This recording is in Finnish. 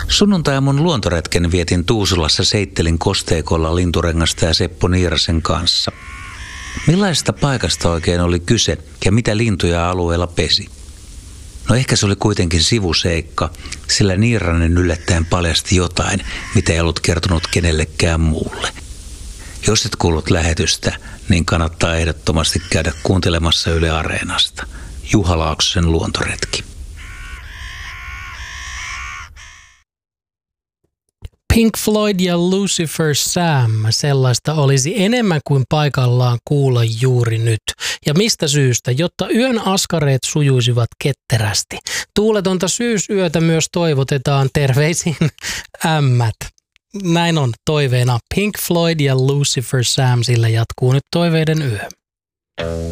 Sunnuntai-aamun luontoretken vietin Tuusulassa Seittelin kosteikolla Linturengasta ja Seppo Niirasen kanssa. Millaisesta paikasta oikein oli kyse ja mitä lintuja alueella pesi? No ehkä se oli kuitenkin sivuseikka, sillä Niiranen yllättäen paljasti jotain, mitä ei ollut kertonut kenellekään muulle. Jos et kuullut lähetystä, niin kannattaa ehdottomasti käydä kuuntelemassa Yle Areenasta. Juha Laaksosen luontoretki. Pink Floyd ja Lucifer Sam, sellaista olisi enemmän kuin paikallaan kuulla juuri nyt. Ja mistä syystä? Jotta yön askareet sujuisivat ketterästi. Tuuletonta syysyötä myös toivotetaan, terveisin ämmät. Näin on toiveena. Pink Floyd ja Lucifer Sam, sillä jatkuu nyt toiveiden yö.